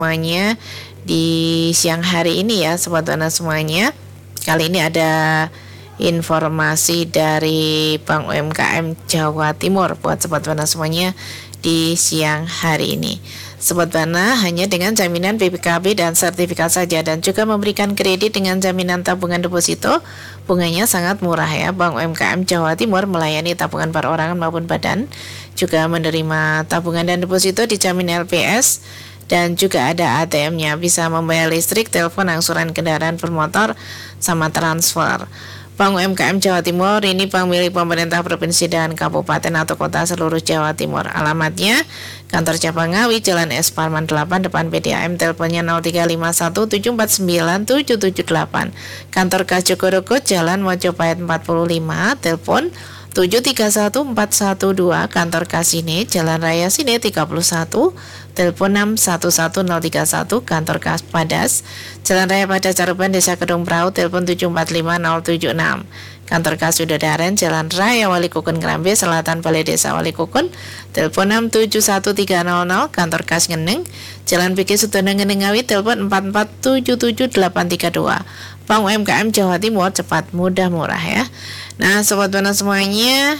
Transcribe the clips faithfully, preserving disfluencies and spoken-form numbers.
semuanya di siang hari ini ya Sobat Wana semuanya. Kali ini ada informasi dari Bank U M K M Jawa Timur buat Sobat Wana semuanya di siang hari ini. Sobat Wana hanya dengan jaminan B P K B dan sertifikat saja dan juga memberikan kredit dengan jaminan tabungan deposito. Bunganya sangat murah ya. Bank U M K M Jawa Timur melayani tabungan perorangan maupun badan, juga menerima tabungan dan deposito dijamin L P S, dan juga ada A T M-nya, bisa membayar listrik, telepon, angsuran kendaraan bermotor, sama transfer. Bank U M K M Jawa Timur ini bank milik pemerintah provinsi dan kabupaten atau kota seluruh Jawa Timur. Alamatnya kantor cabang Ngawi, Jalan S Parman delapan, depan P D A M, teleponnya nol tiga lima satu tujuh empat sembilan tujuh tujuh delapan. Kantor Kas Jogoroko, Jalan Mojopahit empat puluh lima, telepon tujuh tiga satu empat satu dua. Kantor Kasine, Jalan Raya Sine tiga puluh satu, telepon enam satu satu nol tiga satu. Kantor Kas Padas, Jalan Raya Padas Caruban, Desa Kedung Prau, telepon tujuh empat lima nol tujuh enam. Kantor Kas Widodaren, Jalan Raya Wali Kukun Kerambe Selatan, Balai Desa Wali Kukun, telepon enam tujuh satu tiga nol nol. Kantor Kas Ngeneng, Jalan P K Sutono Ngeneng Ngawi, telepon empat empat tujuh tujuh delapan tiga dua. Bank U M K M Jawa Timur, cepat, mudah, murah ya. Nah Sobat Wana semuanya,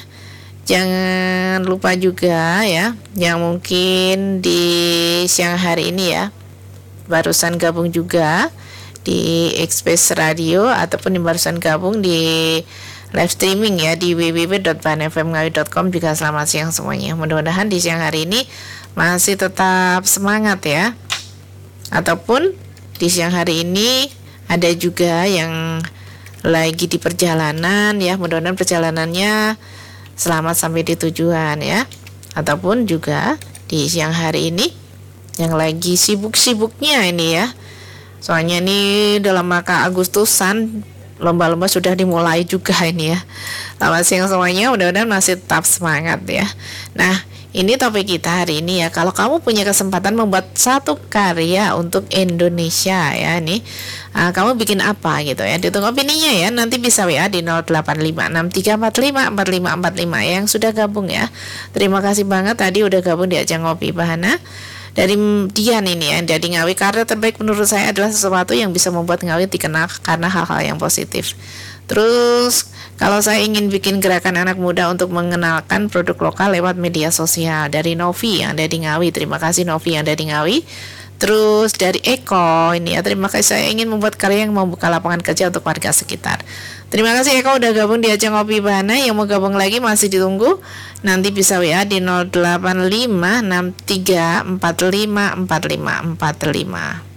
jangan lupa juga ya, yang mungkin di siang hari ini ya barusan gabung juga di Express Radio ataupun yang barusan gabung di live streaming ya di w w w dot ban f m ngawi dot com, juga selamat siang semuanya. Mudah-mudahan di siang hari ini masih tetap semangat ya. Ataupun di siang hari ini ada juga yang lagi di perjalanan ya, mudah-mudahan perjalanannya selamat sampai di tujuan ya. Ataupun juga di siang hari ini yang lagi sibuk-sibuknya ini ya, soalnya ini dalam rangka Agustusan, lomba-lomba sudah dimulai juga ini ya. Selamat siang semuanya, mudah-mudahan masih tetap semangat ya. Nah ini topik kita hari ini ya, kalau kamu punya kesempatan membuat satu karya untuk Indonesia ya nih, uh, kamu bikin apa gitu ya, ditunggu opininya ya. Nanti bisa W A di nol delapan lima enam tiga empat lima empat lima empat lima yang sudah gabung ya. Terima kasih banget tadi udah gabung di Ajang Ngopi Bahana. Dari Dian ini ya, dari Ngawi, karya terbaik menurut saya adalah sesuatu yang bisa membuat Ngawi dikenal karena hal-hal yang positif. Terus kalau saya ingin bikin gerakan anak muda untuk mengenalkan produk lokal lewat media sosial, dari Novi yang dari Ngawi. Terima kasih Novi yang dari Ngawi. Terus dari Eko ini ya, terima kasih, saya ingin membuat karya yang membuka lapangan kerja untuk warga sekitar. Terima kasih Eko udah gabung di Ajang Ngopi Bahana. Yang mau gabung lagi masih ditunggu. Nanti bisa W A di nol delapan lima enam tiga empat lima empat lima empat lima.